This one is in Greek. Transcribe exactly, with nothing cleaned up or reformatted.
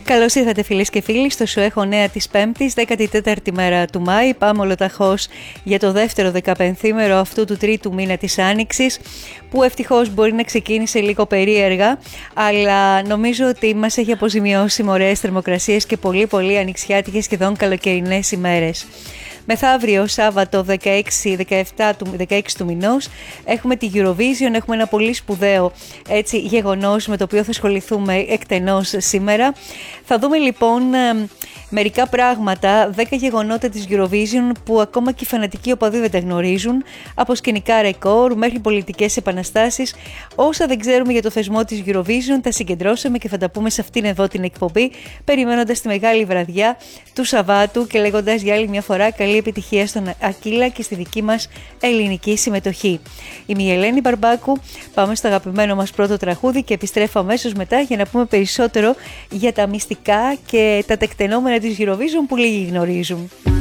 Καλώς ήρθατε φίλες και φίλοι στο Σου έχω νέα της Πέμπτης, δέκατη τέταρτη μέρα του Μάη. Πάμε ολοταχώς για το δεύτερο δεκαπενθήμερο αυτού του τρίτου μήνα της Άνοιξης, που ευτυχώς μπορεί να ξεκίνησε λίγο περίεργα, αλλά νομίζω ότι μας έχει αποζημιώσει με ωραίες θερμοκρασίες και πολύ πολύ ανοιξιάτικες, σχεδόν καλοκαιρινές ημέρες. Μεθαύριο Σάββατο δεκαέξι, δεκαεπτά, δεκαέξι του μηνός έχουμε τη Eurovision, έχουμε ένα πολύ σπουδαίο έτσι, γεγονός με το οποίο θα ασχοληθούμε εκτενώς σήμερα. Θα δούμε λοιπόν μερικά πράγματα, δέκα γεγονότα της Eurovision που ακόμα και οι φανατικοί οπαδοί δεν τα γνωρίζουν, από σκηνικά ρεκόρ μέχρι πολιτικές επαναστάσεις. Όσα δεν ξέρουμε για το θεσμό της Eurovision τα συγκεντρώσαμε και θα τα πούμε σε αυτήν εδώ την εκπομπή, περιμένοντας τη μεγάλη βραδιά του Σαββάτου και λέγοντας για άλλη μια φορά καλή επιτυχία στον Ακύλα και στη δική μας ελληνική συμμετοχή. Είμαι η Ελένη Μπαρμπάκου, πάμε στο αγαπημένο μας πρώτο τραγούδι και επιστρέφω αμέσως μετά για να πούμε περισσότερο για τα μυστικά και τα τεκτενόμενα της Eurovision που λίγοι γνωρίζουν.